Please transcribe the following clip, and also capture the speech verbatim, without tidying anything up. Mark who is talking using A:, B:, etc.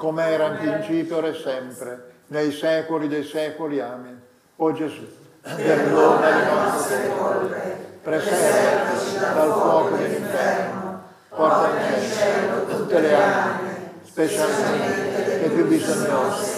A: come era in principio, ora e sempre, nei secoli dei secoli. Amen. O Gesù, perdona le nostre colpe, preservaci dal fuoco dell'inferno, porta in cielo tutte le anime, specialmente le più bisognose